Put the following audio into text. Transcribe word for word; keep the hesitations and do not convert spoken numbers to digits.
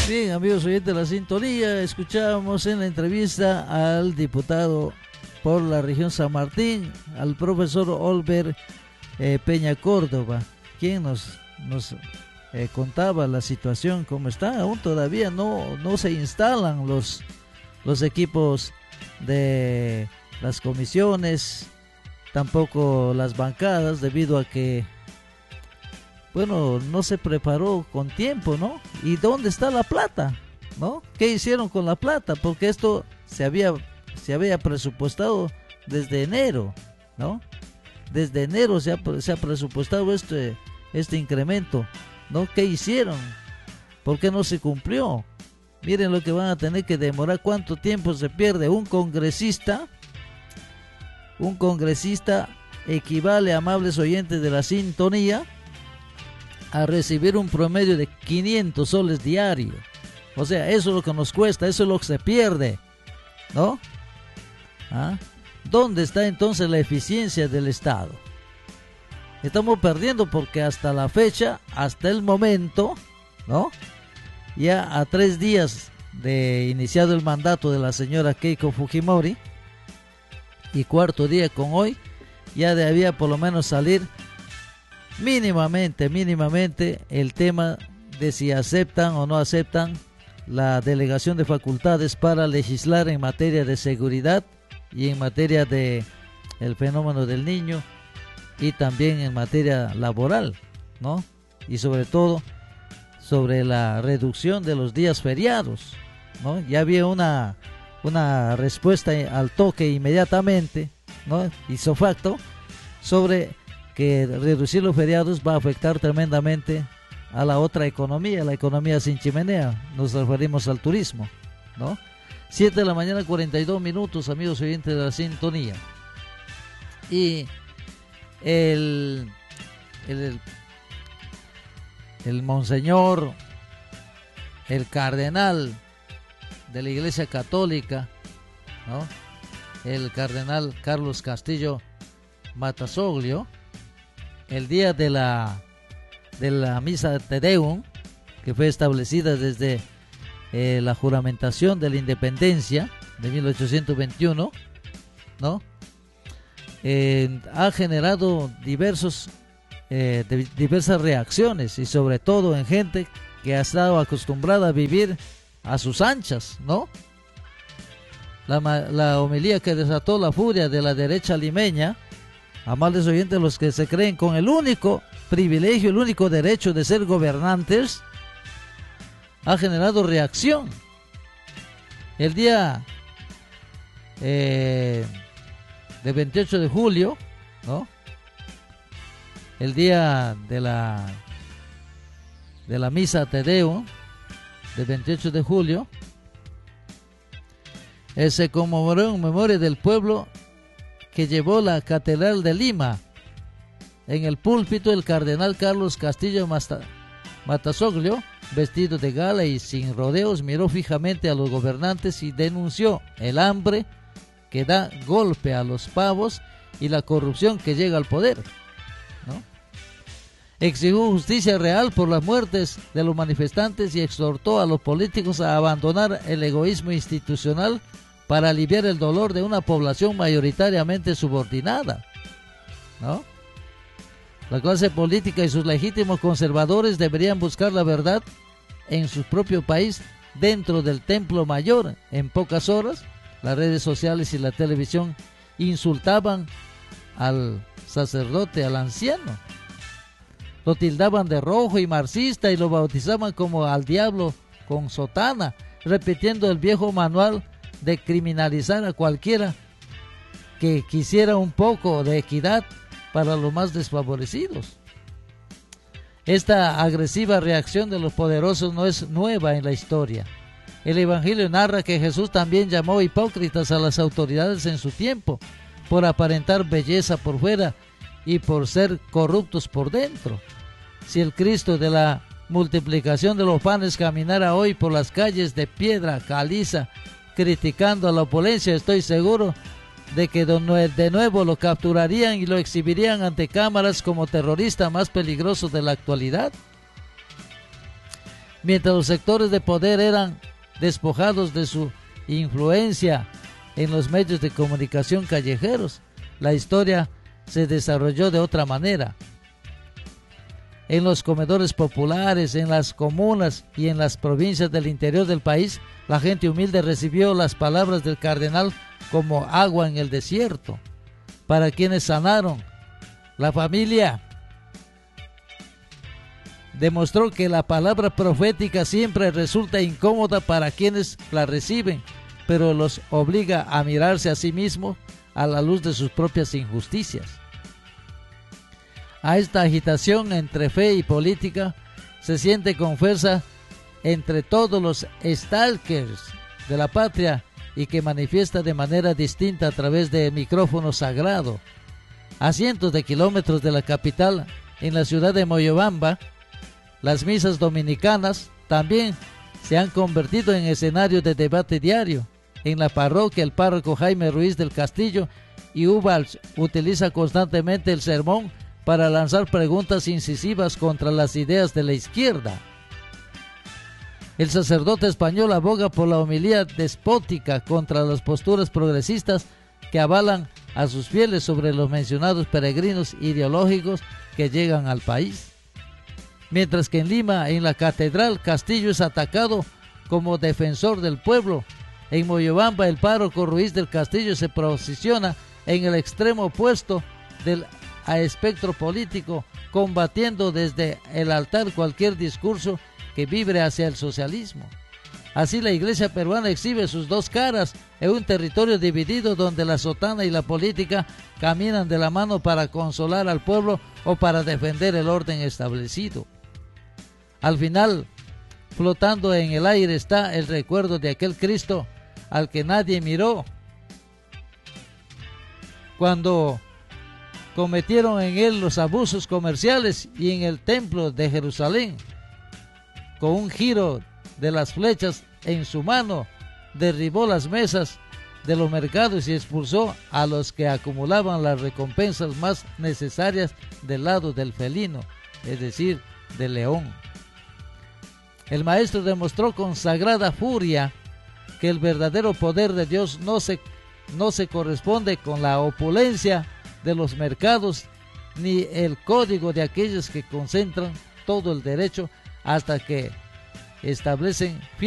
Bien, amigos oyentes de la sintonía, escuchábamos en la entrevista al diputado por la región San Martín, al profesor Olver eh, Peña Córdoba, quien nos, nos eh, contaba la situación como está. Aún todavía no, no se instalan los, los equipos de las comisiones, tampoco las bancadas, debido a que bueno, no se preparó con tiempo, ¿no? ¿Y dónde está la plata? ¿No? ¿Qué hicieron con la plata? Porque esto se había, se había presupuestado desde enero, ¿no? Desde enero se ha, se ha presupuestado este, este incremento, ¿no? ¿Qué hicieron? ¿Por qué no se cumplió? Miren lo que van a tener que demorar, cuánto tiempo se pierde. Un congresista, un congresista equivale, amables oyentes de la sintonía, a recibir un promedio de quinientos soles diarios. O sea, eso es lo que nos cuesta, eso es lo que se pierde, ¿no? ¿Ah? ¿Dónde está entonces la eficiencia del Estado? Estamos perdiendo porque hasta la fecha, hasta el momento, ¿no? Ya a tres días de iniciado el mandato de la señora Keiko Fujimori, y cuarto día con hoy, ya debía por lo menos salir mínimamente, mínimamente el tema de si aceptan o no aceptan la delegación de facultades para legislar en materia de seguridad y en materia de el fenómeno del niño y también en materia laboral, ¿no? Y sobre todo sobre la reducción de los días feriados, ¿no? Ya había una una respuesta al toque inmediatamente, ¿no? Hizo facto sobre que reducir los feriados va a afectar tremendamente a la otra economía, la economía sin chimenea. Nos referimos al turismo, ¿no? siete de la mañana, cuarenta y dos minutos, amigos oyentes de la sintonía. Y el el, el monseñor, el cardenal de la Iglesia Católica, ¿no? El cardenal Carlos Castillo Matasoglio, el día de la de la misa Te Deum, que fue establecida desde eh, la juramentación de la independencia de mil ochocientos veintiuno, ¿no? Eh, ha generado diversos eh, de, diversas reacciones, y sobre todo en gente que ha estado acostumbrada a vivir a sus anchas, ¿no? La, la homilía que desató la furia de la derecha limeña, amables oyentes, los que se creen con el único privilegio, el único derecho de ser gobernantes, ha generado reacción. El día eh, de veintiocho de julio, ¿no? El día de la de la misa Te Deum, de veintiocho de julio, eh, se conmemoró en memoria del pueblo que llevó la Catedral de Lima. En el púlpito, el cardenal Carlos Castillo Matasoglio, vestido de gala y sin rodeos, miró fijamente a los gobernantes y denunció el hambre que da golpe a los pavos y la corrupción que llega al poder, ¿no? Exigió justicia real por las muertes de los manifestantes y exhortó a los políticos a abandonar el egoísmo institucional para aliviar el dolor de una población mayoritariamente subordinada, ¿no? La clase política y sus legítimos conservadores deberían buscar la verdad en su propio país, dentro del templo mayor. En pocas horas, las redes sociales y la televisión insultaban al sacerdote, al anciano. Lo tildaban de rojo y marxista y lo bautizaban como al diablo con sotana, repitiendo el viejo manual de criminalizar a cualquiera que quisiera un poco de equidad para los más desfavorecidos. Esta agresiva reacción de los poderosos no es nueva en la historia. El Evangelio narra que Jesús también llamó hipócritas a las autoridades en su tiempo, por aparentar belleza por fuera y por ser corruptos por dentro. Si el Cristo de la multiplicación de los panes caminara hoy por las calles de piedra caliza, criticando a la opulencia, estoy seguro de que de nuevo lo capturarían y lo exhibirían ante cámaras como terrorista más peligroso de la actualidad. Mientras los sectores de poder eran despojados de su influencia en los medios de comunicación callejeros, la historia se desarrolló de otra manera. En los comedores populares, en las comunas y en las provincias del interior del país, la gente humilde recibió las palabras del cardenal como agua en el desierto. Para quienes sanaron, la familia demostró que la palabra profética siempre resulta incómoda para quienes la reciben, pero los obliga a mirarse a sí mismos a la luz de sus propias injusticias. A esta agitación entre fe y política se siente con fuerza entre todos los stalkers de la patria y que manifiesta de manera distinta a través de micrófono sagrado. A cientos de kilómetros de la capital, en la ciudad de Moyobamba, las misas dominicanas también se han convertido en escenario de debate diario. En la parroquia, el párroco Jaime Ruiz del Castillo y Ubals utiliza constantemente el sermón para lanzar preguntas incisivas contra las ideas de la izquierda. El sacerdote español aboga por la homilía despótica contra las posturas progresistas que avalan a sus fieles sobre los mencionados peregrinos ideológicos que llegan al país. Mientras que en Lima, en la catedral, Castillo es atacado como defensor del pueblo. En Moyobamba, el párroco Ruiz del Castillo se posiciona en el extremo opuesto del espectro político, combatiendo desde el altar cualquier discurso que vibre hacia el socialismo. Así la iglesia peruana exhibe sus dos caras en un territorio dividido donde la sotana y la política caminan de la mano para consolar al pueblo o para defender el orden establecido. Al final, flotando en el aire está el recuerdo de aquel Cristo al que nadie miró cuando cometieron en él los abusos comerciales y en el templo de Jerusalén. Con un giro de las flechas en su mano, derribó las mesas de los mercados y expulsó a los que acumulaban las recompensas más necesarias del lado del felino, es decir, del león. El maestro demostró con sagrada furia que el verdadero poder de Dios no se, no se corresponde con la opulencia de los mercados ni el código de aquellos que concentran todo el derecho hasta que establecen